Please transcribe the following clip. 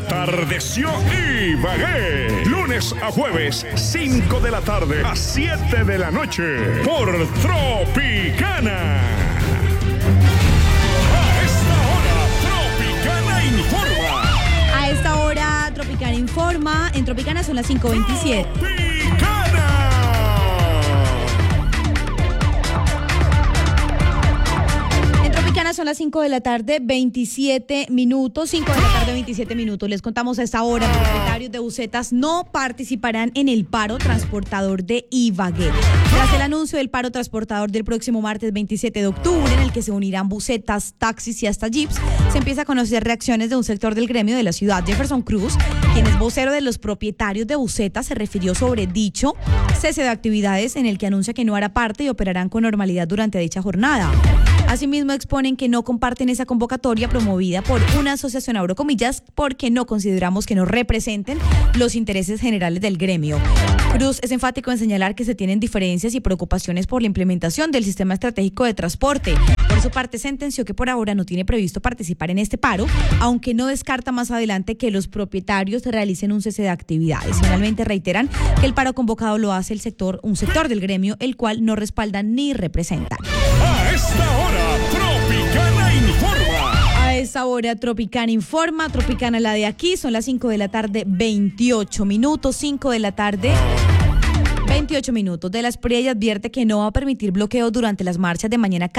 Atardeció Ibagué. Lunes a jueves, 5 de la tarde a 7 de la noche. Por Tropicana. A esta hora, Tropicana informa. A esta hora, Tropicana informa. En Tropicana son las 5:27. Son las 5 de la tarde, 27 minutos. 5 de la tarde, 27 minutos. Les contamos a esta hora, los propietarios de busetas no participarán en el paro transportador de Ibagué. Tras el anuncio del paro transportador del próximo martes 27 de octubre, en el que se unirán busetas, taxis y hasta jeeps, se empieza a conocer reacciones de un sector del gremio de la ciudad. Jefferson Cruz, quien es vocero de los propietarios de busetas, se refirió sobre dicho cese de actividades, en el que anuncia que no hará parte y operarán con normalidad durante dicha jornada. Asimismo, exponen que no comparten esa convocatoria promovida por una asociación, abro comillas, porque no consideramos que nos representen los intereses generales del gremio. Cruz es enfático en señalar que se tienen diferencias y preocupaciones por la implementación del sistema estratégico de transporte. Por su parte, sentenció que por ahora no tiene previsto participar en este paro, aunque no descarta más adelante que los propietarios realicen un cese de actividades. Finalmente, reiteran que el paro convocado lo hace un sector del gremio, el cual no respalda ni representa. A esta hora, Tropicana informa. A esta hora, Tropicana informa. Tropicana, la de aquí, son las 5 de la tarde, 28 minutos. 5 de la tarde, 28 minutos. De la Espriella advierte que no va a permitir bloqueos durante las marchas de mañana